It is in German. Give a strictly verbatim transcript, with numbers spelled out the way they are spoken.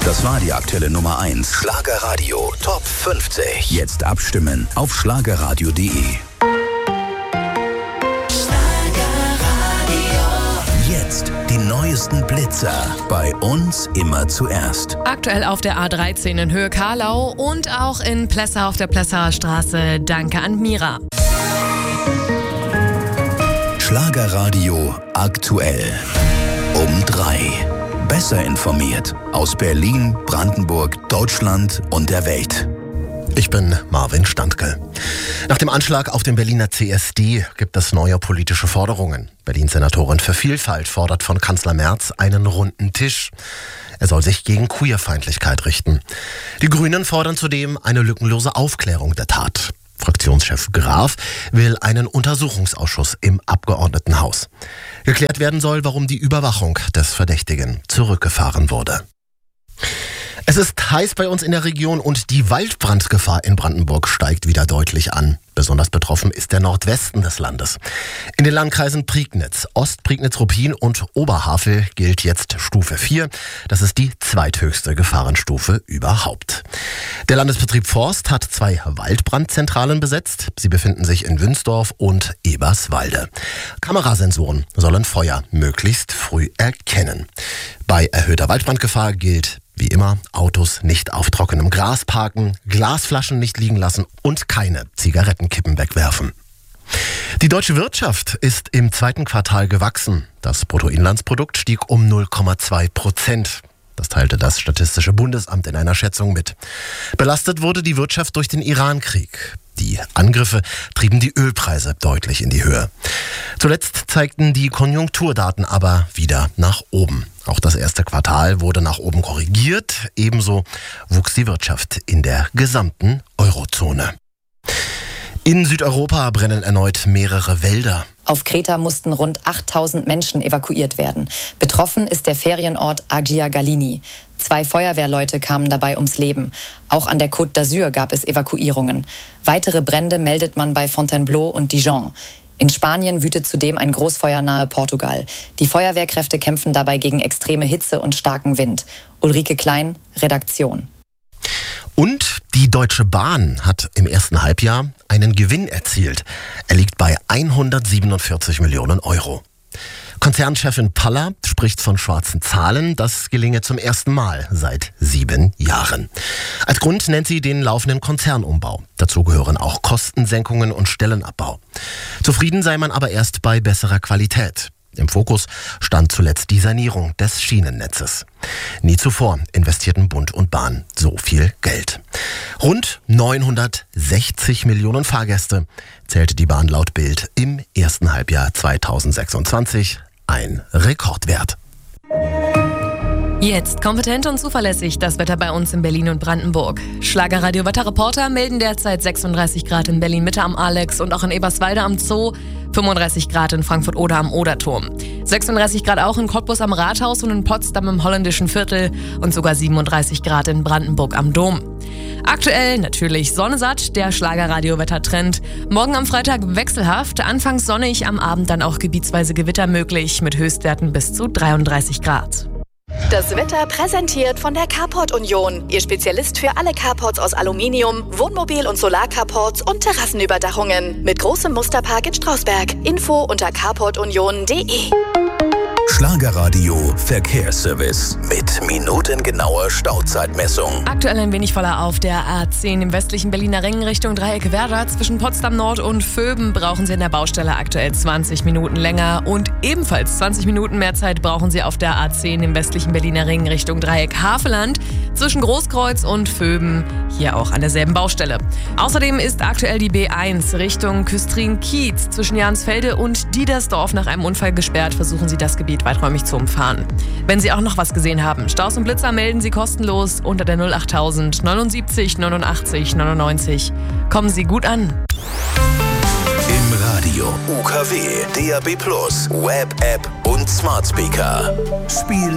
Das war die aktuelle Nummer eins. Schlagerradio Top fünfzig. Jetzt abstimmen auf schlagerradio punkt de. Jetzt die neuesten Blitzer. Bei uns immer zuerst. Aktuell auf der A dreizehn in Höhe Karlau und auch in Plessa auf der Plessaer Straße. Danke an Mira. Schlagerradio aktuell. Um drei. Besser informiert aus Berlin, Brandenburg, Deutschland und der Welt. Ich bin Marvin Standke. Nach dem Anschlag auf den Berliner C S D gibt es neue politische Forderungen. Berlins Senatorin für Vielfalt fordert von Kanzler Merz einen runden Tisch. Er soll sich gegen Queerfeindlichkeit richten. Die Grünen fordern zudem eine lückenlose Aufklärung der Tat. Fraktionschef Graf will einen Untersuchungsausschuss im Abgeordnetenhaus. Geklärt werden soll, warum die Überwachung des Verdächtigen zurückgefahren wurde. Es ist heiß bei uns in der Region und die Waldbrandgefahr in Brandenburg steigt wieder deutlich an. Besonders betroffen ist der Nordwesten des Landes. In den Landkreisen Prignitz, Ostprignitz-Ruppin und Oberhavel gilt jetzt Stufe vier. Das ist die zweithöchste Gefahrenstufe überhaupt. Der Landesbetrieb Forst hat zwei Waldbrandzentralen besetzt. Sie befinden sich in Wünsdorf und Eberswalde. Kamerasensoren sollen Feuer möglichst früh erkennen. Bei erhöhter Waldbrandgefahr gilt wie immer, Autos nicht auf trockenem Gras parken, Glasflaschen nicht liegen lassen und keine Zigarettenkippen wegwerfen. Die deutsche Wirtschaft ist im zweiten Quartal gewachsen. Das Bruttoinlandsprodukt stieg um null Komma zwei Prozent. Das teilte das Statistische Bundesamt in einer Schätzung mit. Belastet wurde die Wirtschaft durch den Iran-Krieg. Die Angriffe trieben die Ölpreise deutlich in die Höhe. Zuletzt zeigten die Konjunkturdaten aber wieder nach oben. Auch das erste Quartal wurde nach oben korrigiert. Ebenso wuchs die Wirtschaft in der gesamten Eurozone. In Südeuropa brennen erneut mehrere Wälder. Auf Kreta mussten rund achttausend Menschen evakuiert werden. Betroffen ist der Ferienort Agia Galini. Zwei Feuerwehrleute kamen dabei ums Leben. Auch an der Côte d'Azur gab es Evakuierungen. Weitere Brände meldet man bei Fontainebleau und Dijon. In Spanien wütet zudem ein Großfeuer nahe Portugal. Die Feuerwehrkräfte kämpfen dabei gegen extreme Hitze und starken Wind. Ulrike Klein, Redaktion. Und die Deutsche Bahn hat im ersten Halbjahr einen Gewinn erzielt. Er liegt bei hundertsiebenundvierzig Millionen Euro. Konzernchefin Paller spricht von schwarzen Zahlen. Das gelinge zum ersten Mal seit sieben Jahren. Als Grund nennt sie den laufenden Konzernumbau. Dazu gehören auch Kostensenkungen und Stellenabbau. Zufrieden sei man aber erst bei besserer Qualität. Im Fokus stand zuletzt die Sanierung des Schienennetzes. Nie zuvor investierten Bund und Bahn so viel Geld. Rund neunhundertsechzig Millionen Fahrgäste zählte die Bahn laut Bild im ersten Halbjahr zweitausendsechsundzwanzig. Ein Rekordwert. Jetzt kompetent und zuverlässig das Wetter bei uns in Berlin und Brandenburg. Schlagerradio-Wetterreporter melden derzeit sechsunddreißig Grad in Berlin-Mitte am Alex und auch in Eberswalde am Zoo, fünfunddreißig Grad in Frankfurt-Oder am Oderturm, sechsunddreißig Grad auch in Cottbus am Rathaus und in Potsdam im Holländischen Viertel und sogar siebenunddreißig Grad in Brandenburg am Dom. Aktuell natürlich sonnesatt, der Schlagerradio-Wettertrend. Morgen am Freitag wechselhaft, anfangs sonnig, am Abend dann auch gebietsweise Gewitter möglich mit Höchstwerten bis zu dreiunddreißig Grad. Das Wetter präsentiert von der Carport Union. Ihr Spezialist für alle Carports aus Aluminium, Wohnmobil- und Solarcarports und Terrassenüberdachungen. Mit großem Musterpark in Strausberg. Info unter carport union punkt de. Schlagerradio Verkehrsservice mit minutengenauer Stauzeitmessung. Aktuell ein wenig voller auf der A zehn im westlichen Berliner Ring Richtung Dreieck Werder. Zwischen Potsdam Nord und Vöben brauchen Sie in der Baustelle aktuell zwanzig Minuten länger. Und ebenfalls zwanzig Minuten mehr Zeit brauchen Sie auf der A zehn im westlichen Berliner Ring Richtung Dreieck Havelland. Zwischen Großkreuz und Vöben hier auch an derselben Baustelle. Außerdem ist aktuell die B eins Richtung Küstrin-Kiez zwischen Jansfelde und Diedersdorf nach einem Unfall gesperrt. Versuchen Sie das Gebiet weiträumig zu umfahren. Wenn Sie auch noch was gesehen haben, Staus und Blitzer melden Sie kostenlos unter der null achttausend neunundsiebzig neunundachtzig neunundneunzig. Kommen Sie gut an. Im Radio, U K W, D A B plus, Web-App und Smart Speaker. Spiel